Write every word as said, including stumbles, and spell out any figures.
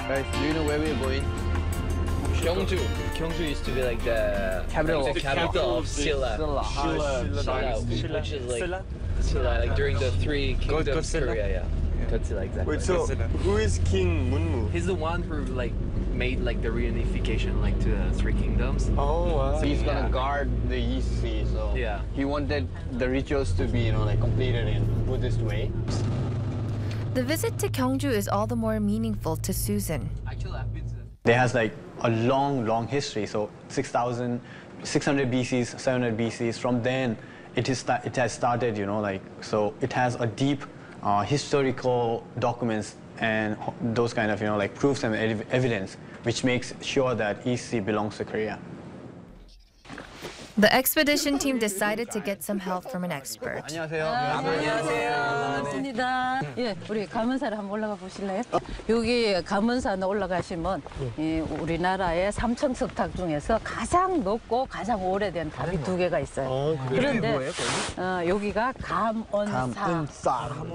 Guys, do you know where we're going? Gyeongju. Gyeongju used to be like the Capital. like the capital of Silla. Silla. Silla, Silla. which is like Silla, like during the three kingdoms of Godzilla? Korea. Yeah. Godzilla, exactly. Wait, so who is King Munmu? He's the one who like made like the reunification like to the three kingdoms. Oh, wow. So he's gonna Yeah. guard the East Sea, so Yeah. he wanted the rituals to be, you know, like completed in Buddhist way. The visit to Gyeongju is all the more meaningful to Susan. Actually, I've been to. There has like a long, long history. So six thousand, six hundred B C, seven hundred B C. From then, it is sta- it has started. You know, like so it has a deep uh, historical documents and ho- those kind of you know like proofs and ev- evidence, which makes sure that East Sea belongs to Korea. The expedition team decided to get some help from an expert. 반갑습니다. 예, 우리 감은사를 한번 올라가 보실래요? 여기 감은산 올라가시면 이 우리나라의 삼천 석탑 중에서 가장 높고 가장 오래된 탑이 두 개가 있어요. 그런데 어, 여기가 감언사.